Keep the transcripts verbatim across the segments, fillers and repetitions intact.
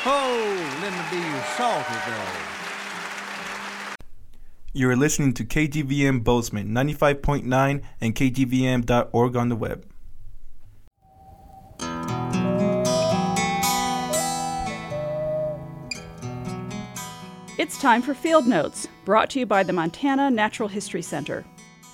Oh, let me be your salty dog. You're listening to K G V M Bozeman ninety-five point nine and K G V M dot org on the web. It's time for Field Notes, brought to you by the Montana Natural History Center.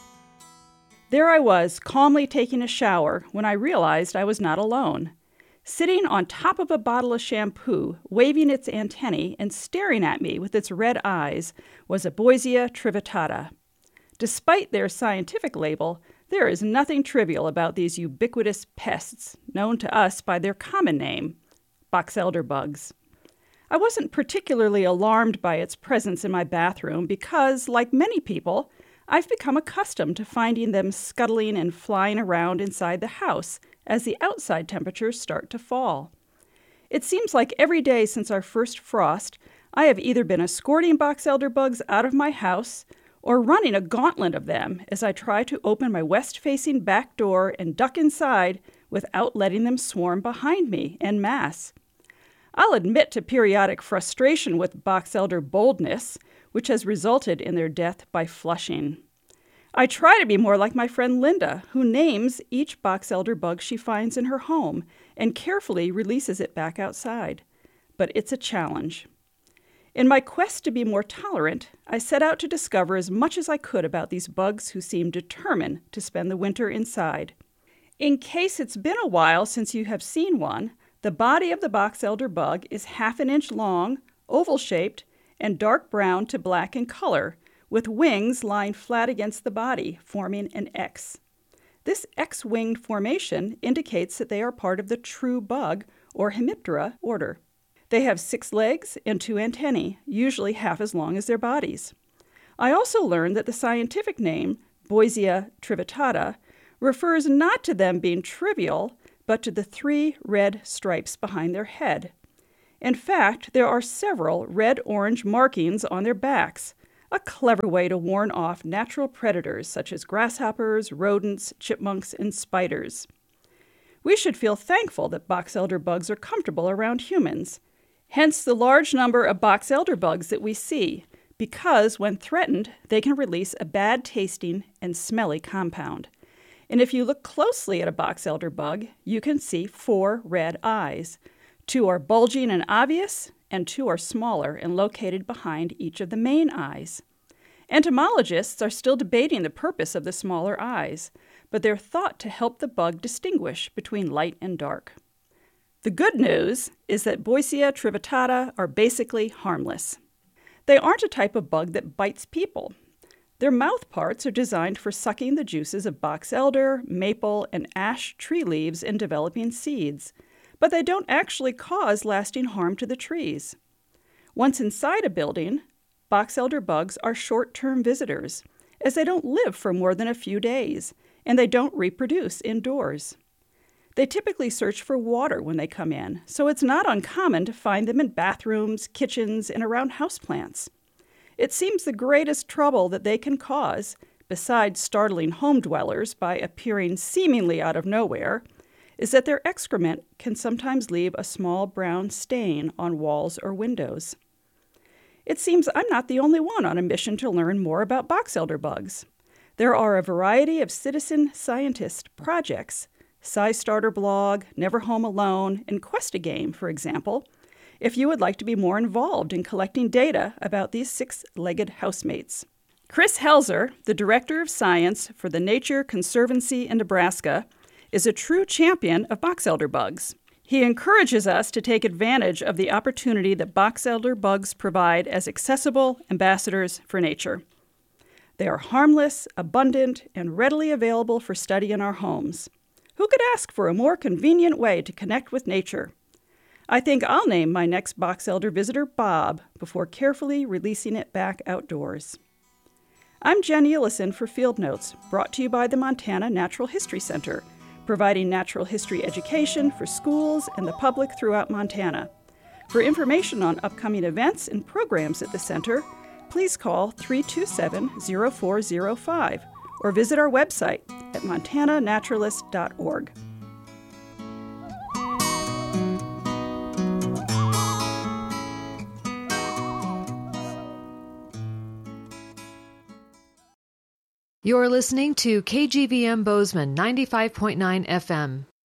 There I was, calmly taking a shower, when I realized I was not alone. Sitting on top of a bottle of shampoo, waving its antennae and staring at me with its red eyes, was a Boisia trivittata. Despite their scientific label, there is nothing trivial about these ubiquitous pests, known to us by their common name, box elder bugs. I wasn't particularly alarmed by its presence in my bathroom because, like many people, I've become accustomed to finding them scuttling and flying around inside the house as the outside temperatures start to fall. It seems like every day since our first frost, I have either been escorting box elder bugs out of my house or running a gauntlet of them as I try to open my west-facing back door and duck inside without letting them swarm behind me en masse. I'll admit to periodic frustration with box elder boldness, which has resulted in their death by flushing. I try to be more like my friend Linda, who names each box elder bug she finds in her home and carefully releases it back outside. But it's a challenge. In my quest to be more tolerant, I set out to discover as much as I could about these bugs who seem determined to spend the winter inside. In case it's been a while since you have seen one, the body of the box elder bug is half an inch long, oval-shaped, and dark brown to black in color, with wings lying flat against the body, forming an X. This X-winged formation indicates that they are part of the true bug, or Hemiptera, order. They have six legs and two antennae, usually half as long as their bodies. I also learned that the scientific name, Boisia trivittata, refers not to them being trivial, but to the three red stripes behind their head. In fact, there are several red-orange markings on their backs, a clever way to warn off natural predators such as grasshoppers, rodents, chipmunks, and spiders. We should feel thankful that box elder bugs are comfortable around humans, hence the large number of box elder bugs that we see, because when threatened, they can release a bad-tasting and smelly compound. And if you look closely at a box elder bug, you can see four red eyes. Two are bulging and obvious, and two are smaller and located behind each of the main eyes. Entomologists are still debating the purpose of the smaller eyes, but they're thought to help the bug distinguish between light and dark. The good news is that Boisia trivittata are basically harmless. They aren't a type of bug that bites people. Their mouth parts are designed for sucking the juices of box elder, maple, and ash tree leaves and developing seeds, but they don't actually cause lasting harm to the trees. Once inside a building, box elder bugs are short-term visitors, as they don't live for more than a few days, and they don't reproduce indoors. They typically search for water when they come in, so it's not uncommon to find them in bathrooms, kitchens, and around houseplants. It seems the greatest trouble that they can cause, besides startling home dwellers by appearing seemingly out of nowhere, is that their excrement can sometimes leave a small brown stain on walls or windows. It seems I'm not the only one on a mission to learn more about box elder bugs. There are a variety of citizen scientist projects, SciStarter Blog, Never Home Alone, and Quest-A-Game, for example, if you would like to be more involved in collecting data about these six-legged housemates. Chris Helzer, the Director of Science for the Nature Conservancy in Nebraska, is a true champion of box elder bugs. He encourages us to take advantage of the opportunity that box elder bugs provide as accessible ambassadors for nature. They are harmless, abundant, and readily available for study in our homes. Who could ask for a more convenient way to connect with nature? I think I'll name my next box elder visitor Bob before carefully releasing it back outdoors. I'm Jen Ellison for Field Notes, brought to you by the Montana Natural History Center, providing natural history education for schools and the public throughout Montana. For information on upcoming events and programs at the center, please call three two seven, zero four zero five or visit our website at montana naturalist dot org. You're listening to K G V M Bozeman ninety-five point nine F M.